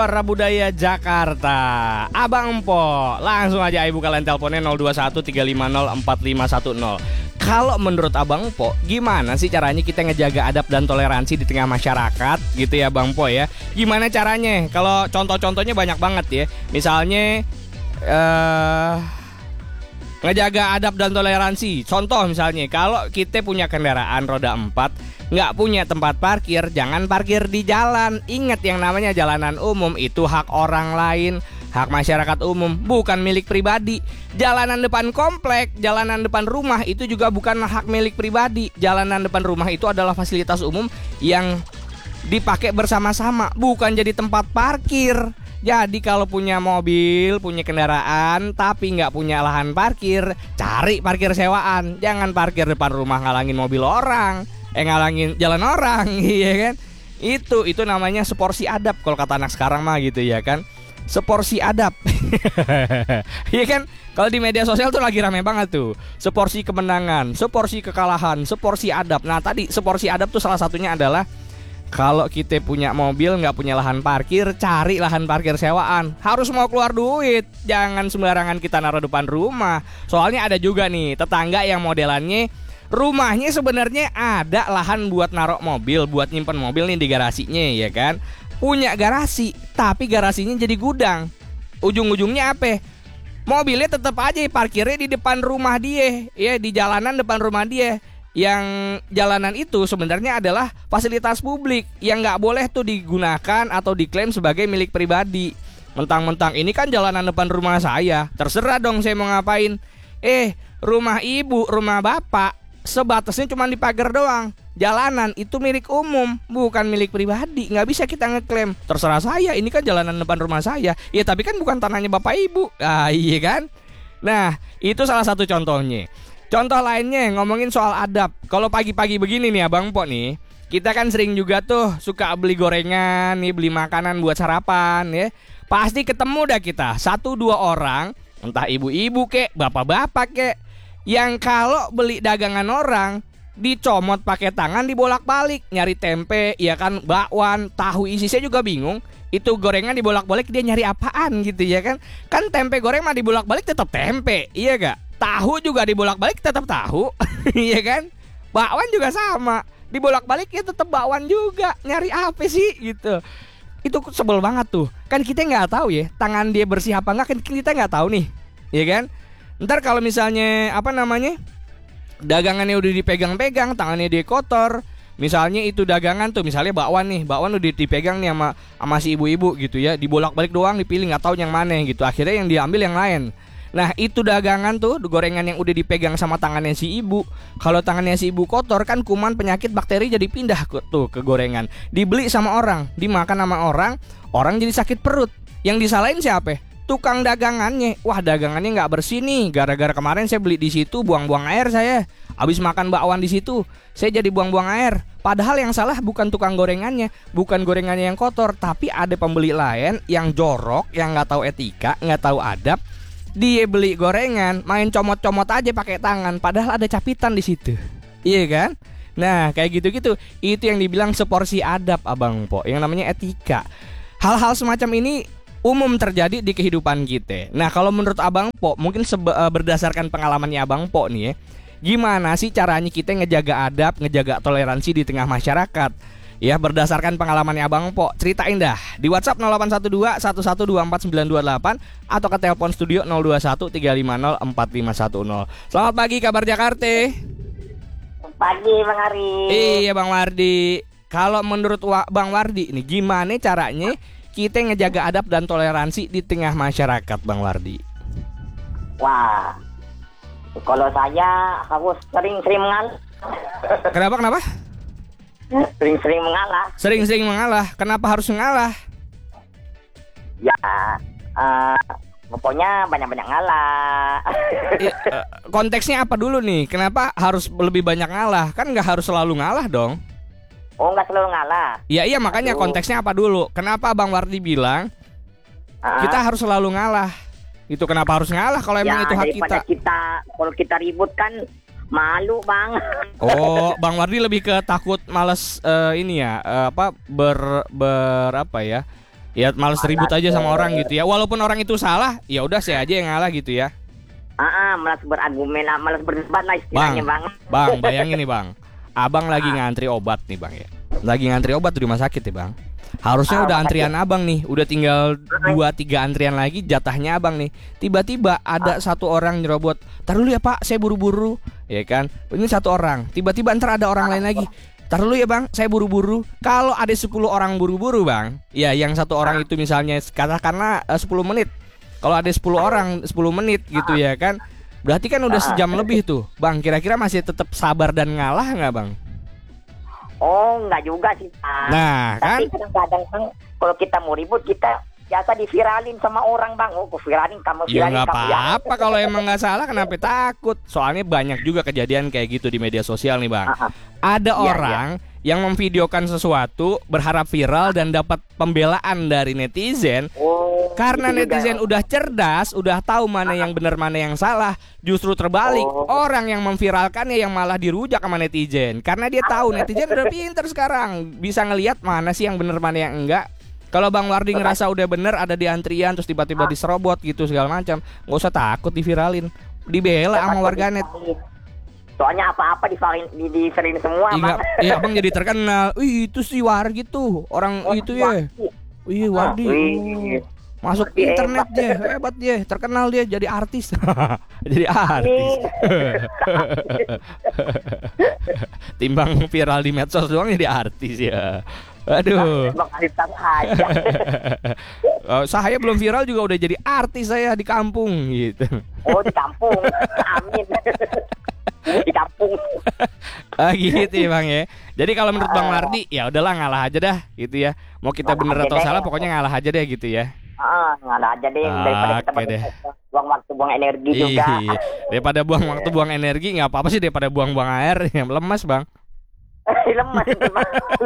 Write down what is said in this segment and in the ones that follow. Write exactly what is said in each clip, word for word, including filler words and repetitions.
Budaya Jakarta, Abang Empo. Langsung aja ibu kalian teleponnya nol dua satu tiga lima nol empat lima satu nol. Kalau menurut Abang Empo, gimana sih caranya kita ngejaga adab dan toleransi di tengah masyarakat gitu ya Bang Empo ya? Gimana caranya? Kalau contoh-contohnya banyak banget ya. Misalnya uh, ngejaga adab dan toleransi. Contoh misalnya, kalau kita punya kendaraan roda empat, nggak punya tempat parkir, jangan parkir di jalan. Ingat, yang namanya jalanan umum itu hak orang lain, hak masyarakat umum, bukan milik pribadi. Jalanan depan komplek, jalanan depan rumah itu juga bukan hak milik pribadi. Jalanan depan rumah itu adalah fasilitas umum yang dipakai bersama-sama, bukan jadi tempat parkir. Jadi kalau punya mobil, punya kendaraan, tapi nggak punya lahan parkir, cari parkir sewaan. Jangan parkir depan rumah ngalangin mobil orang, eh ngalangin jalan orang, iya kan? Itu itu namanya seporsi adab kalau kata anak sekarang mah gitu ya kan? Seporsi adab, iya kan? Kalau di media sosial tuh lagi rame banget tuh. Seporsi kemenangan, seporsi kekalahan, seporsi adab. Nah tadi seporsi adab tuh salah satunya adalah kalau kita punya mobil nggak punya lahan parkir, cari lahan parkir sewaan. Harus mau keluar duit, jangan sembarangan kita naruh depan rumah. Soalnya ada juga nih tetangga yang modelannya rumahnya sebenarnya ada lahan buat naruh mobil, buat nyimpen mobil nih di garasinya ya kan. Punya garasi, tapi garasinya jadi gudang. Ujung-ujungnya apa? Mobilnya tetap aja parkirnya di depan rumah dia, ya di jalanan depan rumah dia. Yang jalanan itu sebenarnya adalah fasilitas publik yang nggak boleh tuh digunakan atau diklaim sebagai milik pribadi. Mentang-mentang ini kan jalanan depan rumah saya, terserah dong saya mau ngapain. Eh, rumah ibu, rumah bapak sebatasnya cuma di pagar doang. Jalanan itu milik umum, bukan milik pribadi. Nggak bisa kita ngeklaim, terserah saya, ini kan jalanan depan rumah saya. Ya tapi kan bukan tanahnya bapak ibu. Ah iya kan. Nah itu salah satu contohnya. Contoh lainnya ngomongin soal adab. Kalau pagi-pagi begini nih Abang Pok nih, kita kan sering juga tuh suka beli gorengan nih, beli makanan buat sarapan ya. Pasti ketemu dah kita satu dua orang, entah ibu-ibu kek, bapak-bapak kek, yang kalau beli dagangan orang dicomot pakai tangan, dibolak-balik, nyari tempe, ya kan, bakwan, tahu, isi saya juga bingung. Itu gorengan dibolak-balik dia nyari apaan gitu ya kan? Kan tempe goreng mah dibolak-balik tetap tempe, iya gak? Tahu juga dibolak-balik tetap tahu, iya kan? Bakwan juga sama, dibolak-balik ya tetap bakwan juga. Nyari apa sih gitu? Itu sebel banget tuh. Kan kita nggak tahu ya, tangan dia bersih apa nggak, kan kita nggak tahu nih, iya kan? Ntar kalau misalnya apa namanya, dagangannya udah dipegang-pegang, tangannya dia kotor. Misalnya itu dagangan tuh, misalnya bakwan nih, bakwan udah dipegang nih sama sama si ibu-ibu gitu ya, dibolak-balik doang, dipilih nggak tahu yang mana gitu. Akhirnya yang diambil yang lain. Nah itu dagangan tuh, gorengan yang udah dipegang sama tangannya si ibu. Kalau tangannya si ibu kotor kan kuman, penyakit, bakteri jadi pindah ke, tuh ke gorengan. Dibeli sama orang, dimakan sama orang, orang jadi sakit perut. Yang disalahin siapa? Tukang dagangannya. Wah dagangannya nggak bersih nih, gara-gara kemarin saya beli di situ buang-buang air saya. Abis makan bakwan di situ, saya jadi buang-buang air. Padahal yang salah bukan tukang gorengannya, bukan gorengannya yang kotor, tapi ada pembeli lain yang jorok, yang nggak tahu etika, nggak tahu adab. Dia beli gorengan, main comot-comot aja pakai tangan, padahal ada capitan di situ. Iya kan? Nah, kayak gitu-gitu. Itu yang dibilang seporsi adab Abang Po, yang namanya etika. Hal-hal semacam ini umum terjadi di kehidupan kita. Nah, kalau menurut Abang Po, mungkin sebe- berdasarkan pengalamannya Abang Po nih ya, gimana sih caranya kita ngejaga adab, ngejaga toleransi di tengah masyarakat? Ya berdasarkan pengalamannya Abang Po, ceritain dah di WhatsApp nol delapan satu dua satu satu dua empat sembilan dua delapan atau ke telepon studio nol dua satu tiga lima nol empat lima satu nol. Selamat pagi kabar Jakarta. Pagi Bang Ari. Iya Bang Wardi. Kalau menurut Bang Wardi ini gimana caranya kita ngejaga adab dan toleransi di tengah masyarakat Bang Wardi? Wah, kalau saya harus sering-sering mengalah. Kenapa kenapa? Sering-sering mengalah. Sering-sering mengalah. Kenapa harus mengalah? Ya, uh, pokoknya banyak-banyak ngalah. Ya, uh, konteksnya apa dulu nih? Kenapa harus lebih banyak ngalah? Kan nggak harus selalu ngalah dong. Oh, nggak selalu ngalah. Ya iya makanya Aduh. Konteksnya apa dulu? Kenapa Bang Wardi bilang uh-huh. kita harus selalu ngalah? Itu kenapa harus ngalah kalau emang ya, itu hak kita? kita kalau kita ribut kan malu Bang. Oh, Bang Wardi lebih ke takut males uh, ini ya, uh, apa ber ber apa ya? Ya males ribut Malas, aja sama eh. orang gitu ya. Walaupun orang itu salah, ya udah saya aja yang ngalah gitu ya. Ah, ah, malas berargumen, ah, malas berdebat lah istilahnya, Bang. Bang, bayangin nih Bang. Abang lagi Ah. ngantri obat nih Bang ya. Lagi ngantri obat di rumah sakit ya Bang. Harusnya Ah, udah rumah antrian Abang nih. Udah tinggal dua tiga antrian lagi jatahnya Abang nih. Tiba-tiba ada satu orang nyerobot. Tar dulu ya Pak, saya buru-buru. Ya kan. Ini satu orang. Tiba-tiba ntar ada orang lain lagi. Tar dulu ya Bang, saya buru-buru. Kalau ada sepuluh orang buru-buru Bang, ya yang satu orang itu misalnya katakanlah eh, sepuluh menit. Kalau ada sepuluh orang sepuluh menit gitu ya kan. Berarti kan udah sejam lebih tuh. Bang, kira-kira masih tetap sabar dan ngalah nggak Bang? Oh, enggak juga sih, Pak. Nah, kan? Tapi kadang-kadang, Bang, kalau kita mau ribut, kita biasa diviralin sama orang, Bang. Oh, aku viralin, kamu Ya viralin, nggak kamu ya. apa-apa kalau emang nggak salah, kenapa takut? Soalnya banyak juga kejadian kayak gitu di media sosial nih Bang. Ah, ah. Ada Iya, orang yang memvideokan sesuatu berharap viral dan dapat pembelaan dari netizen. Oh, Karena gitu juga, netizen ya. udah cerdas, udah tahu mana yang benar mana yang salah. Justru terbalik, Oh. orang yang memviralkannya yang malah dirujak sama netizen. Karena dia tahu netizen udah pinter sekarang, bisa ngelihat mana sih yang benar mana yang enggak. Kalau Bang Wardi ngerasa udah bener ada di antrian terus tiba-tiba diserobot gitu segala macam, nggak usah takut diviralin, dibela sama warganet. Soalnya apa-apa diviralin, di, di semua, Iya, Bang. iya Bang jadi terkenal. Wih itu si Wardi tuh orang Oh, itu ya. Wih Wardi. Wih. Oh. Masuk Wardi internet hebat. dia, hebat dia, terkenal dia jadi artis. Jadi artis. Timbang viral di medsos doang jadi artis ya. Aduh. Bang Arif tahu aja. Oh, saya belum viral juga udah jadi artis saya di kampung gitu. Oh, di kampung. Amin. Di kampung. Ah gitu ya Bang ya. Jadi kalau menurut Bang Wardi ya udahlah ngalah aja dah gitu ya. Mau kita Ngalah bener aja atau deh. salah pokoknya ngalah aja deh gitu ya. Ah, ngalah aja deh daripada kita Oke deh. buang waktu, buang energi juga. Iya. Daripada buang waktu buang energi nggak apa-apa sih daripada buang-buang air yang lemas Bang. Lemas, lemas.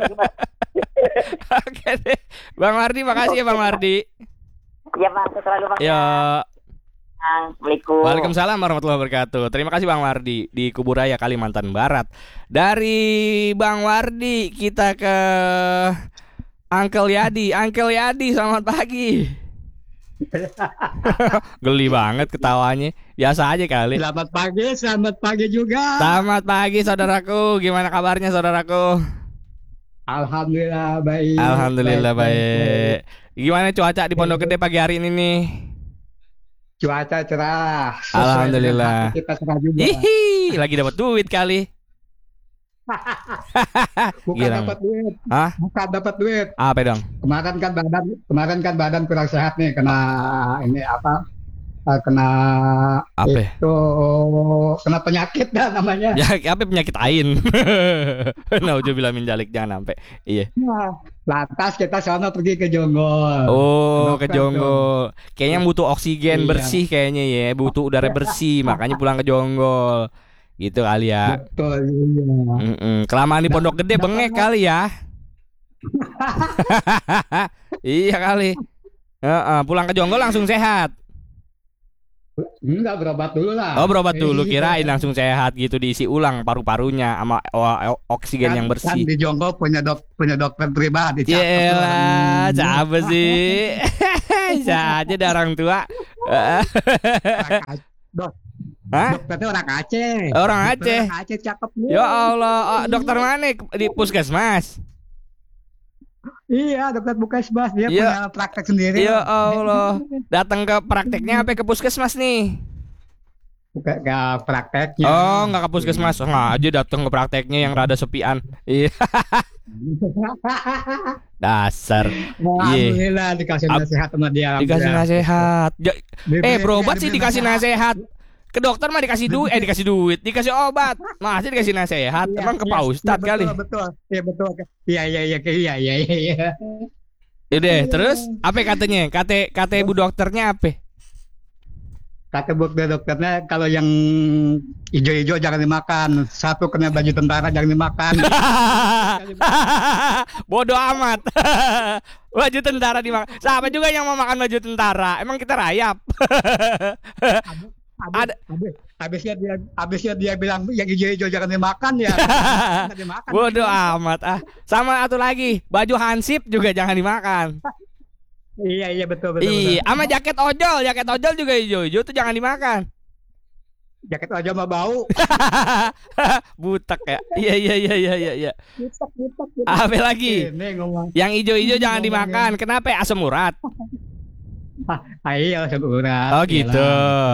Oke deh. Bang Wardi makasih ya Bang Wardi. Ya, Bang, selalu, Bang. Ya. Assalamualaikum. Waalaikumsalam warahmatullahi wabarakatuh. Terima kasih Bang Wardi di Kuburaya Kalimantan Barat. Dari Bang Wardi kita ke Uncle Yadi. Uncle Yadi selamat pagi. Geli banget ketawanya. Biasa aja kali. Selamat pagi, selamat pagi juga. Selamat pagi saudaraku. Gimana kabarnya saudaraku? Alhamdulillah baik. Alhamdulillah baik. Gimana cuaca di Pondok Gede pagi hari ini nih? Cuaca cerah. Sesuai Alhamdulillah. dengan hati kita cerah juga. Hihi, lagi dapat duit kali. Bukan Gila. dapat duit. Hah? Bukan dapat duit. Apa dong? Kemarin kan badan kemarin kan badan kurang sehat nih kena ini apa? eh, Kena Apa? itu kena penyakit dah namanya. Ya, apa penyakit ain? Nauzubillah min dzalik, jangan sampai. Iya. Nah, lantas kita sono pergi ke Jonggol. Oh, ke Dokter Jonggol. Kayaknya butuh oksigen Iya. bersih kayaknya ya, butuh udara bersih, makanya pulang ke Jonggol. Gitu kali ya. Betul, iya. Mm-mm. Kelamaan di Pondok Gede bengek kali ya. Iya kali. Heeh, pulang ke Jonggol langsung sehat. Enggak, berobat dulu lah. Oh, berobat dulu, Iya. kirain langsung sehat gitu, diisi ulang paru-parunya sama o- o- oksigen Kan- yang Kan bersih. di Jonggol punya dok punya dokter pribadi. cakep tuh Yelah, orang. siapa sih? Bisa aja ada orang tua. Orang Aceh. Dok, Hah? dokternya orang Aceh. Orang Dokter Aceh. orang Aceh cakep. Ya Allah, oh, dokter mana di puskesmas? Iya, dokter Puskesmas dia Iya. punya praktek sendiri. Ya Allah, datang ke prakteknya apa ke puskesmas nih? Bukan ke prakteknya. Oh, nggak ke puskesmas, nggak aja datang ke prakteknya yang rada sepian. Iya, dasar. Alhamdulillah dikasih Ab- nasihat sama dia. Dikasih Alhamdulillah. nasihat. Ja- Diberi- Eh, berobat sih diberi dikasih nasihat. Ke dokter mah dikasih duit, eh dikasih duit, dikasih obat. Masih dikasih nasihat. Iya, Emang ke iya, Pak iya, Ustadz betul, kali. Betul, iya betul. Iya, iya, iya, iya, iya, iya, iya. Yaudah, terus apa katanya? Kata kata ibu dokternya apa? Kata dokter dokternya kalau yang hijau-hijau jangan dimakan. Satu kena baju tentara jangan dimakan. Bodoh amat. Baju tentara dimakan. Siapa juga yang mau makan baju tentara? Emang kita rayap. Habis, Ada- habis, habisnya dia habisnya dia bilang yang hijau-hijau jangan dimakan ya. Jangan dimakan. Bodoh amat ah. Sama satu lagi, baju hansip juga jangan dimakan. Iya iya betul betul. Iya, betul. sama jaket ojol, jaket ojol juga hijau-hijau tuh jangan dimakan. Jaket aja mah bau. Butek ya. Iya iya iya iya iya iya. Butek butek. butek. Apa lagi? Ini ngomong. Yang hijau-hijau jangan Ngomongin. dimakan. Kenapa? Asam urat. Ah, ah, iya sebulan. Oh gitu.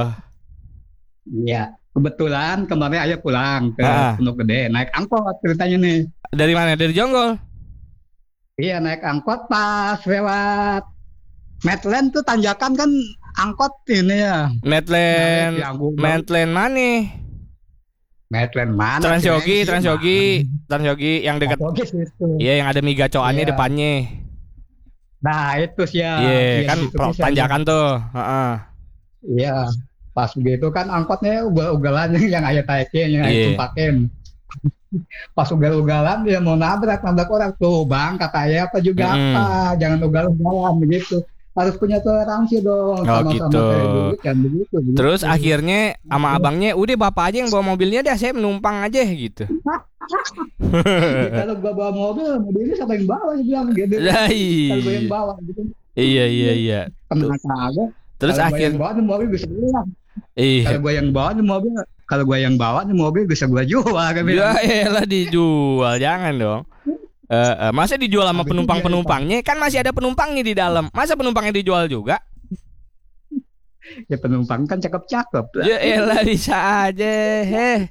Iya. Kebetulan kemarin ayah pulang ke Ah. Pondok Gede naik angkot ceritanya nih. Dari mana? Dari Jonggol. Iya naik angkot pas lewat Medland tuh tanjakan kan angkot ini ya. Medland. Yang gua- Medland mana? Medland mana? Transyogi, sih? Transyogi, Transyogi yang dekat. Transyogi situ. Iya, yang ada mie gacoannya Iya. depannya. Nah itu sih ya. Iya, kan situ pro- sih, tanjakan tuh. Heeh. Iya. Pas begitu kan angkotnya ugal-ugalan yang ayah taikin, yang Iya. ayah tumpakin. Pas ugal-ugalan dia mau nabrak nabrak orang tuh bang kata ayah apa juga Mm-mm. apa jangan ugal-ugalan begitu harus punya toleransi dong Oh, sama-sama gitu. kayak dulu kan begitu, begitu. Terus akhirnya sama abangnya, udah bapak aja yang bawa mobilnya dah, saya menumpang aja gitu. Ya, kalau gua bawa mobil mobilnya siapa yang bawa dia bilang gitu Lah, kalau gua yang iya. bawa gitu Iya iya iya. kena kagak Terus kalau gua akhir yang bawa nih mobil bisa bilang iya. kalau gua yang bawa nih mobil kalau gua yang bawa nih mobil bisa gua jual kan Ya bilang. elah dijual, jangan dong. Eh, eh, masa dijual sama Habis itu penumpang-penumpangnya? Kan masih ada penumpangnya di dalam. Masa penumpangnya dijual juga? Ya penumpang kan cakep-cakep lah. Ya elah bisa aja. Heh.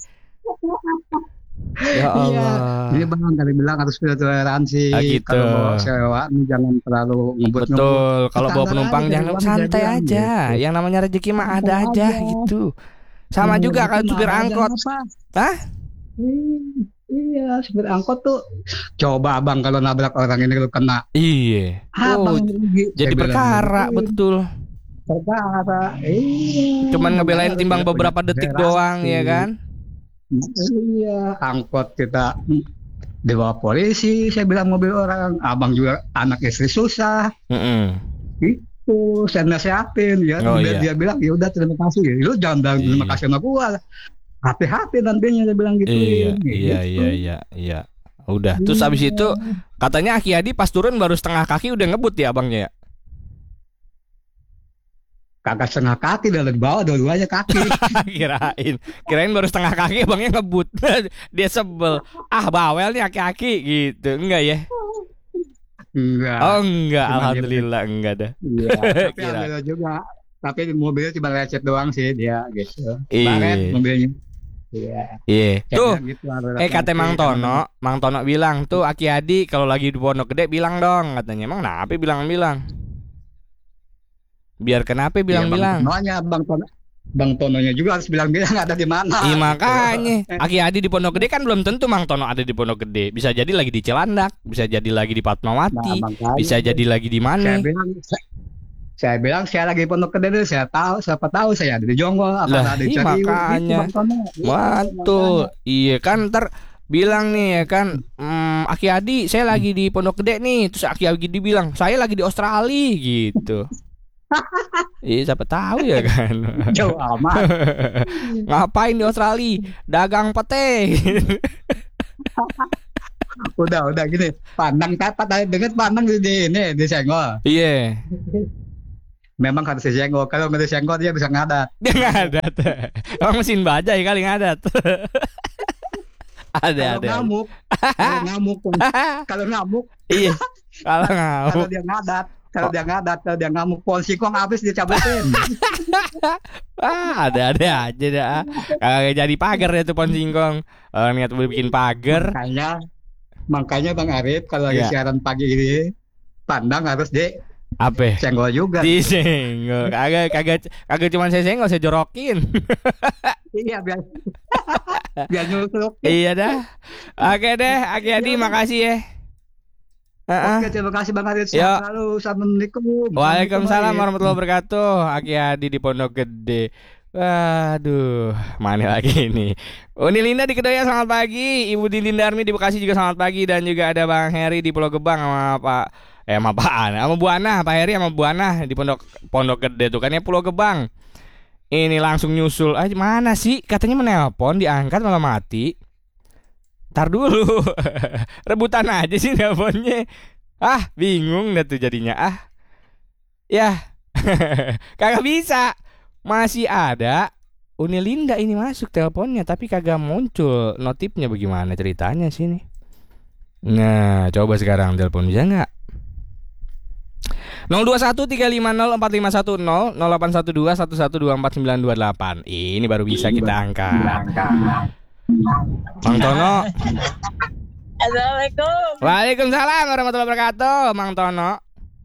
Ya Allah. Ini bang kali bilang harus punya toleransi. Ah, gitu. Kalau bawa sewa nih jangan terlalu ngebut-ngebut. Betul. Kalau bawa Standar penumpang aja, jangan dari santai bang, saya aja. bilang Yang namanya rezeki mah ada Santai aja aja. gitu. Sama Iya, juga kalau itu supir mah ada angkot. apa? Hah? Hmm, Iya, supir angkot tuh coba abang kalau nabrak orang ini lu kena. Iya. Oh, Abang rugi. jadi Saya bilang perkara gitu. betul. Perkara. Iya. Cuman ngebelain Makanya timbang harus punya beberapa detik toleransi. doang ya kan? Iya, angkot kita hmm, dibawa polisi, saya bilang mobil orang, abang juga anak istri susah, Mm-mm. itu saya nasihatin, ya, Oh, dia, iya. dia bilang ya udah terima kasih, lu jangan bilang terima Iya. kasih sama gua, hati-hati nantinya saya bilang gitu. Iya, iya, iya, iya, iya. Udah. Terus habis itu katanya Aki Adi pas turun baru setengah kaki udah ngebut ya abangnya ya? Kagak setengah kaki dari bawah dua-duanya kaki. Kirain, kirain baru setengah kaki abangnya ngebut. Dia sebel. Ah bawel nih aki-aki gitu. Enggak ya? Enggak. Oh enggak, Cuma alhamdulillah enggak dah. Iya, tapi Kira. alhamdulillah juga. Tapi mobilnya cuma lecet doang sih dia gitu. Iya. Baret mobilnya. Iya. Iya. Saya Tuh, bilang gitu, harus eh kata hati-hati Mang sama Tono, Mang Tono bilang tuh Aki Adi kalau lagi di Pondok Gede bilang dong katanya. Emang kenapa bilang-bilang? Biar kenapa bilang-bilang? Iya, Bang Tononya, Bang Tono, Bang Tononya juga harus bilang-bilang ada di mana. Iya gitu. makanya Aki Adi di Pondok Gede kan belum tentu Mang Tono ada di Pondok Gede. Bisa jadi lagi di Cilandak, bisa jadi lagi di Fatmawati, Nah, makanya bisa jadi lagi di saya mana? bilang saya, saya bilang saya lagi Pondok Gede dulu, saya tahu siapa tahu saya ada di Jonggol apa Lah, ada di iya, Cariw, makanya. gitu, Bang Tono. Iya, Mantul. makanya. Iya kan ntar bilang nih ya kan, hmm, Aki Adi saya lagi di Pondok Gede nih. Terus Aki Adi bilang saya lagi di Australia gitu. Iya siapa tahu ya kan. Jauh amat. Ngapain di Australia? Dagang pete. Udah udah gini, pandang kapat aja dengan pandang di di- ini di senggol. Iya. Memang harus disenggol. Kalau nggak disenggol dia bisa ngadat. Dia ngadat. Emang mesin bajai kali ngadat. Kalau Ada ada. ngamuk, kalau ngamuk, kalau ngamuk, Iya. Kalau kalau ngamuk. dia ngadat, kalau dia ngadat, kalau dia ngamuk, pohon singkong habis dicabutin. Ah, ada-ada aja dah. Kagak jadi pagar ya tuh pohon singkong. Orang niat mau bikin pagar. Makanya, makanya Bang Arif kalau lagi Iya. siaran pagi ini, pandang harus di Apa? senggol juga. Disenggol. Kagak kagak kagak cuma saya senggol, saya jorokin. Iya biar biar nyusuk. Iya dah. Oke deh, Aki Adi makasih ya. Heeh. Oke, terima kasih Bang Arif. Yo. Sehat selalu. Assalamualaikum. Waalaikumsalam Arif. warahmatullahi wabarakatuh. Aki Adi di Pondok Gede. Waduh, mana lagi nih? Uni Linda di Kedoya selamat pagi. Ibu Dindin Darmi di Bekasi juga selamat pagi. Dan juga ada Bang Heri di Pulau Gebang sama Pak Eh sama Pak sama Bu Ana, Pak Heri sama Bu Ana di Pondok Pondok Gede tuh kan ya Pulau Gebang. Ini langsung nyusul. Ah, mana sih? Katanya menelpon, diangkat malah mati. Tar dulu. Rebutan aja sih nelponnya. Ah, bingung dah tuh jadinya. Ah. Ya. Kagak bisa. Masih ada Unilinda ini masuk teleponnya tapi kagak muncul notifnya, bagaimana ceritanya sih nih? Nah, coba sekarang telepon bisa nggak? nol dua satu tiga lima nol empat lima satu nol nol delapan satu dua satu satu dua empat sembilan dua delapan. Ini baru bisa kita angkat. Mang Tono. Assalamualaikum. Waalaikumsalam warahmatullahi wabarakatuh, Mang Tono.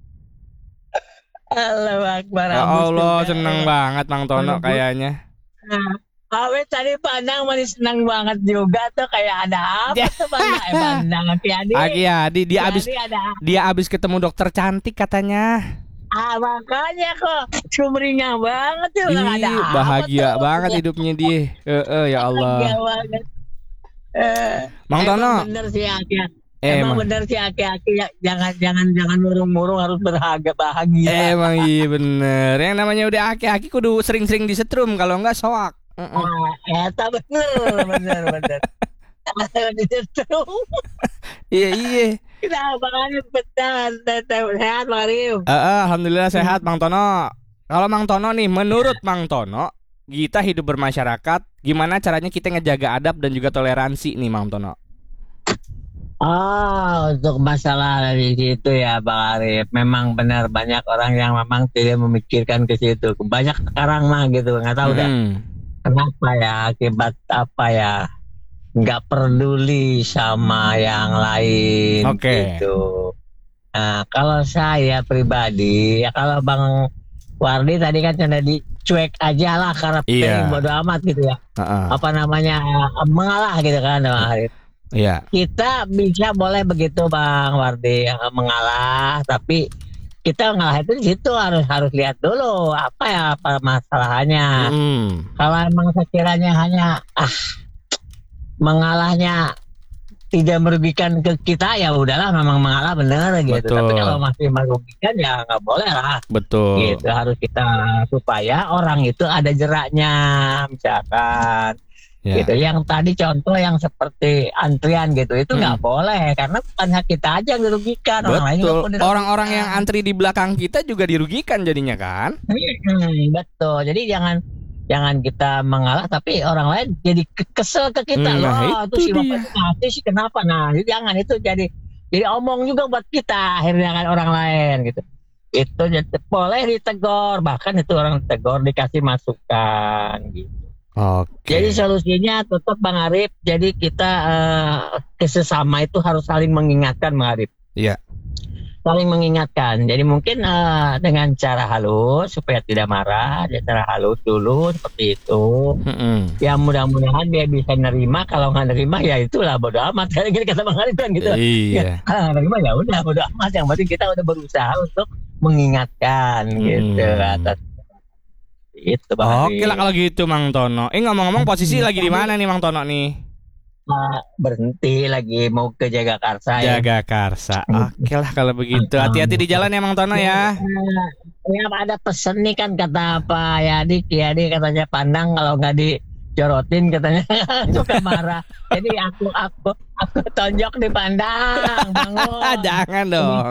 Allahu Akbar. Ya Allah, seneng banget Mang Tono kayaknya. Nah, awet tadi pandang masih senang banget juga tuh, kayak ada apa tuh pandang eh pandang Aki Adi. Aki Adi dia Aki abis Adi ada. dia abis ketemu dokter cantik katanya. Ah, makanya kok sumringah banget tuh, nggak ada Ih, apa bahagia tuh. banget hidupnya dia. Eh, eh, ya Allah. Bahagia banget. Eh, Mang emang Tono. bener sih Aki. Eh, Emang emang. bener sih Aki-Aki, ya, jangan jangan jangan murung-murung, harus berharga bahagia. Emang iya bener. Yang namanya udah aki-aki kudu sering-sering disetrum, kalau enggak soak. Heeh. Ah, eta bener, bener, bener. Disetrum. Iya iya. Kenapa kan betul, sehat Bang Arif? Eh, eh, alhamdulillah sehat Mang Tono. Kalau Mang Tono nih, menurut Mang Tono, kita hidup bermasyarakat, gimana caranya kita ngejaga adab dan juga toleransi nih Mang Tono? Oh, untuk masalah dari situ ya Bang Arif, memang benar banyak orang yang memang tidak memikirkan ke situ. Banyak sekarang mah gitu, nggak tahu dah Hmm. kenapa ya, akibat apa ya, nggak peduli sama yang lain Oke. gitu. Nah, kalau saya pribadi, ya kalau Bang Wardi tadi kan cuma dicuek aja lah karena Iya. pengen bodo amat gitu ya. Heeh. Apa namanya, mengalah gitu kan Bang Arif. Iya. Kita bisa boleh begitu Bang Wardi, yang mengalah, tapi kita mengalah itu di situ harus harus lihat dulu apa ya apa masalahnya. Hmm. Kalau emang sekiranya hanya ah mengalahnya tidak merugikan ke kita, ya udahlah, memang mengalah bener gitu. Betul. Tapi kalau masih merugikan ya nggak boleh lah. Betul. Gitu harus kita, supaya orang itu ada jeraknya, misalkan. Ya. Gitu. Yang tadi contoh yang seperti antrian gitu, itu nggak Hmm. boleh, karena bukan hak kita aja yang dirugikan, orang lain juga Betul. pun dirugikan. Orang-orang yang antri di belakang kita juga dirugikan jadinya kan? Hmm, betul. Jadi jangan jangan kita mengalah, tapi orang lain jadi ke- kesel ke kita. Hmm, nah, Loh, itu tuh si dia. bapak itu ngasih sih kenapa? Nah, jadi jangan, itu jadi jadi omong juga buat kita akhirnya kan, orang lain gitu. Itu jadi boleh ditegur, bahkan itu orang ditegur dikasih masukan gitu. Oke. Jadi solusinya tetap Bang Arif, jadi kita eh, kesesama itu harus saling mengingatkan Bang Arif. Iya. Saling mengingatkan. Jadi mungkin eh, dengan cara halus supaya tidak marah, ya cara halus dulu seperti itu. Mm-mm. Ya mudah-mudahan dia bisa nerima, kalau nggak nerima ya itulah bodo amat. Kayak gini kata Bang Arif kan gitu. Iya. Kalau nggak nerima ya udah bodo amat, yang penting kita udah berusaha untuk mengingatkan gitu Hmm. atas itu Bang Oke Arif. lah kalau gitu Mang Tono. Eh ngomong-ngomong posisi lagi di mana nih Mang Tono nih? Ah, berhenti lagi mau ke Jagakarsa ya. Jaga Karsa. Oke lah kalau begitu. Hati-hati di jalan ya Mang Tono ya. Nah, ya ada pesen nih kan, kata Pak Yadi, Yadi katanya pandang kalau nggak dijorotin katanya suka marah. Jadi aku aku aku tonjok di pandang, bangun. Jangan dong.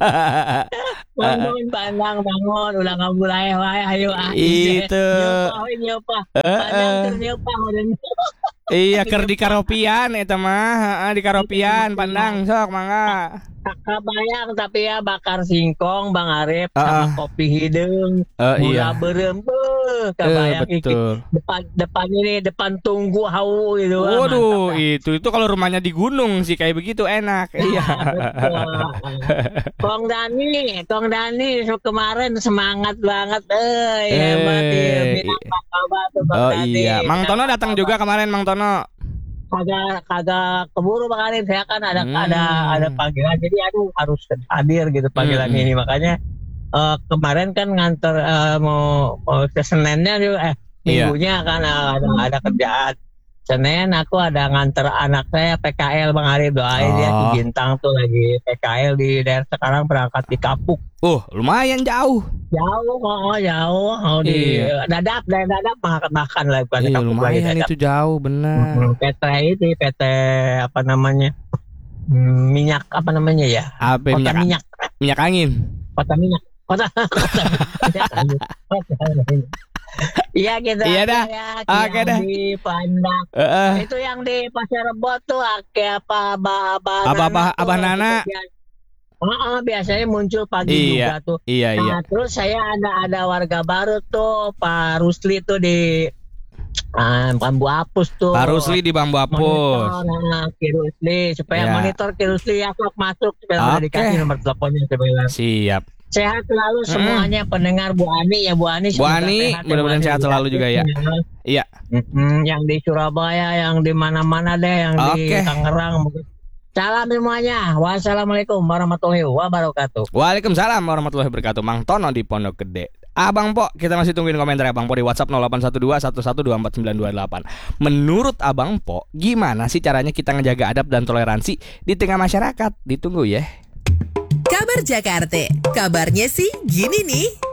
Bangun pandang, bangun, ulah nggak mulai wae, ayo ah. Itu. Nyopa, we, nyopa. Pandang tur nyopa udah. Iya ker di karopian eta mah, heeh, di karopian pandang sok mangga. Kabayang tapi ya bakar singkong Bang Arif Ah, ah. sama kopi hidung. Eh, Mula iya. berem, beuh, Eh, kabayang iki. betul. depan depan ini depan tunggu hau gitu. Wah, Waduh, mantap, itu itu kalau rumahnya di gunung sih kayak begitu enak. dah. Iya. Betul. Kong Dani, Kong Dani so kemarin semangat banget, eh hebat Eh, ya. Bilang i- apa kabar tuh Kong Oh Dani. iya, Mang Tono Bilang datang apa juga kemarin Mang Tono. kagak kagak keburu Bang Arif, saya kan ada Hmm. ada ada panggilan, jadi aduh harus hadir gitu panggilan Hmm. ini, makanya eh, kemarin kan nganter eh, mau, mau ke Senennya juga, eh Iya. minggunya kan eh, ada ada kerjaan. Senin aku ada nganter anak saya P K L Bang Arif, doain dia di Oh. Bintang tuh lagi P K L di daerah, sekarang berangkat di Kapuk. Uh, lumayan jauh. Jauh, oh jauh, oh di Iya. Dadap, dari Dadap makan makan lah, bukan di Iya, Kapuk lagi lumayan Dadap. itu jauh benar. Hmm, P T itu P T apa namanya, Hmm, minyak apa namanya ya, Apa kota minyak minyak, minyak angin? kota minyak, Kota, kota, iya gitu. Iya dah. Ya, Oke yang dah. di Pandang. Heeh. Itu yang di Pasar Rebo tuh kayak apa abah abah Abah-abah tuh, Abah Nana. gitu, biasa. Heeh, biasanya muncul pagi Iya, juga tuh. Iya iya. Nah, terus saya ada ada warga baru tuh Pak Rusli tuh di ah, Bambu Apus tuh. Pak Rusli di Bambu Apus. Monitor, nah, Ki Rusli supaya Ya. monitor Ki Rusli masuk masuk supaya udah Oke. dikasih nomor teleponnya saya bilang. Siap. Sehat selalu semuanya pendengar Bu Ani ya Bu Ani. Bu semoga Ani, sehat ya, mudah-mudahan Bu Ani. sehat selalu juga ya. Iya. Mm-mm, yang di Surabaya, yang di mana-mana deh, yang di Oke. Tangerang. Salam semuanya. Wassalamualaikum warahmatullahi wabarakatuh. Waalaikumsalam warahmatullahi wabarakatuh. Mang Tono di Pondok Gede. Abang Po, kita masih tungguin komentar Abang Po di WhatsApp nol delapan satu dua satu satu dua empat sembilan dua delapan. Menurut Abang Po, gimana sih caranya kita ngejaga adab dan toleransi di tengah masyarakat? Ditunggu ya. Kabar Jakarta, kabarnya sih gini nih.